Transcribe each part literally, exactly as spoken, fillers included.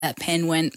That pen went.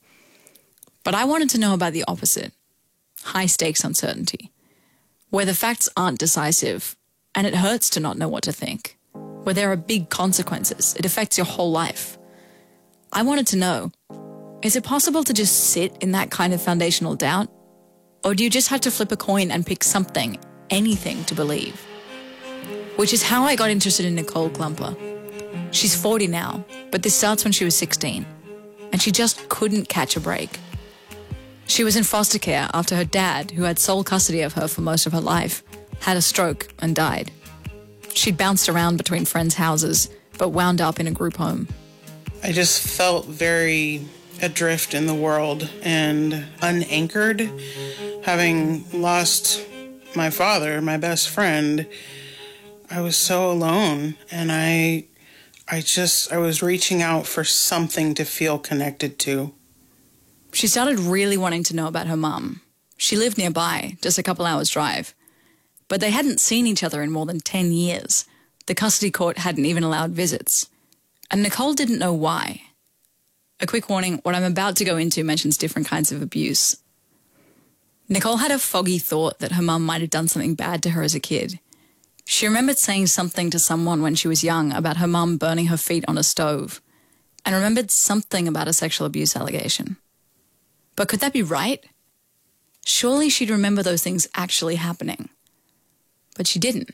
But I wanted to know about the opposite. High-stakes uncertainty. Where the facts aren't decisive and it hurts to not know what to think. Where there are big consequences. It affects your whole life. I wanted to know, is it possible to just sit in that kind of foundational doubt? Or do you just have to flip a coin and pick something, anything to believe? Which is how I got interested in Nicole Klumper. She's forty now, but this starts when she was sixteen. And she just couldn't catch a break. She was in foster care after her dad, who had sole custody of her for most of her life, had a stroke and died. She'd bounced around between friends' houses, but wound up in a group home. I just felt very adrift in the world and unanchored. Having lost my father, my best friend, I was so alone, and I I just, I was reaching out for something to feel connected to. She started really wanting to know about her mum. She lived nearby, just a couple hours drive. But they hadn't seen each other in more than ten years. The custody court hadn't even allowed visits. And Nicole didn't know why. A quick warning, what I'm about to go into mentions different kinds of abuse. Nicole had a foggy thought that her mum might have done something bad to her as a kid. She remembered saying something to someone when she was young about her mum burning her feet on a stove, and remembered something about a sexual abuse allegation. But could that be right? Surely she'd remember those things actually happening. But she didn't.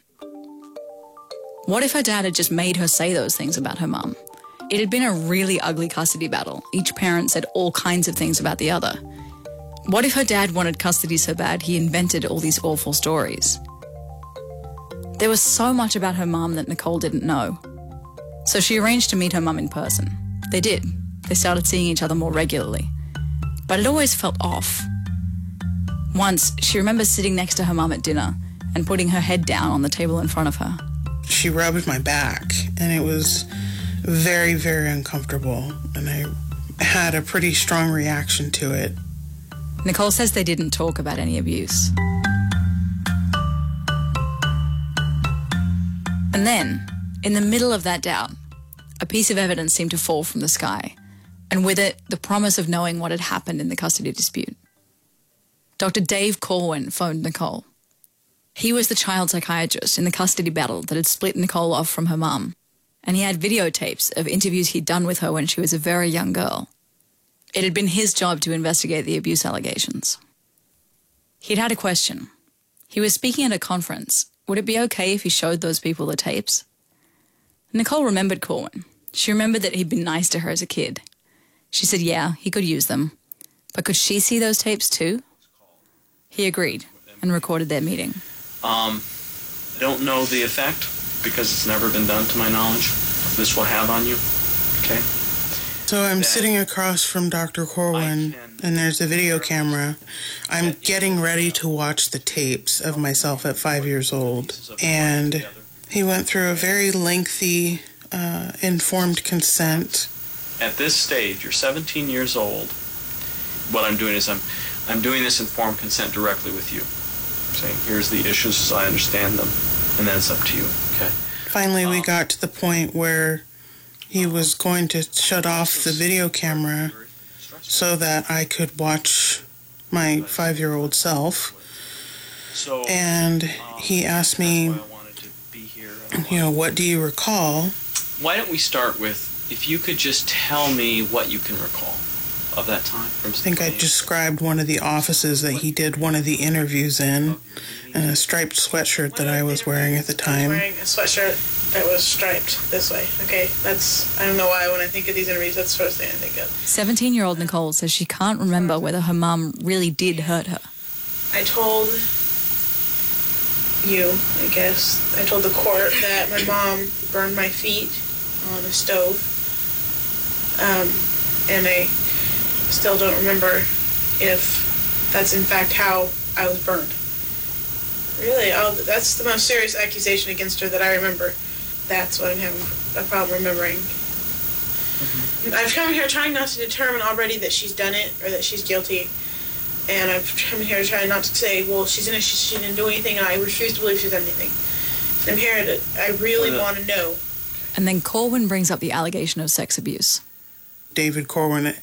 What if her dad had just made her say those things about her mum? It had been a really ugly custody battle. Each parent said all kinds of things about the other. What if her dad wanted custody so bad he invented all these awful stories? There was so much about her mum that Nicole didn't know. So she arranged to meet her mum in person. They did. They started seeing each other more regularly. But it always felt off. Once, she remembers sitting next to her mum at dinner and putting her head down on the table in front of her. She rubbed my back, and it was very, very uncomfortable, and I had a pretty strong reaction to it. Nicole says they didn't talk about any abuse. And then, in the middle of that doubt, a piece of evidence seemed to fall from the sky, and with it, the promise of knowing what had happened in the custody dispute. Doctor Dave Corwin phoned Nicole. He was the child psychiatrist in the custody battle that had split Nicole off from her mum, and he had videotapes of interviews he'd done with her when she was a very young girl. It had been his job to investigate the abuse allegations. He'd had a question. He was speaking at a conference. Would it be okay if he showed those people the tapes? Nicole remembered Corwin. She remembered that he'd been nice to her as a kid. She said, yeah, he could use them. But could she see those tapes too? He agreed and recorded their meeting. Um, I don't know the effect, because it's never been done to my knowledge, this will have on you, okay? So I'm sitting across from Doctor Corwin, and there's a video camera. I'm getting ready to watch the tapes of myself at five years old. And he went through a very lengthy, uh, informed consent. At this stage, you're seventeen years old. What I'm doing is I'm, I'm doing this informed consent directly with you. Saying, here's the issues as I understand them, and then it's up to you, okay? Finally, we got to the point where he was going to shut off the video camera so that I could watch my five-year-old self. And he asked me, you know, what do you recall? Why don't we start with, if you could just tell me what you can recall of that time? From I think I described one of the offices that he did one of the interviews in, and a striped sweatshirt that I was wearing at the time. Wearing a sweatshirt that was striped this way. Okay, that's, I don't know why when I think of these interviews, that's the first thing I think of. seventeen-year-old Nicole says she can't remember whether her mum really did hurt her. I told you, I guess, I told the court that my mom burned my feet on a stove, um, and I still don't remember if that's in fact how I was burned. Really, I'll, that's the most serious accusation against her that I remember. That's what I'm having a problem remembering. Mm-hmm. I've come here trying not to determine already that she's done it or that she's guilty. And I've come here trying not to say, well, she's in it, she, she didn't do anything, and I refuse to believe she's done anything. So I'm here to, I really want to know. And then Corwin brings up the allegation of sex abuse. David Corwin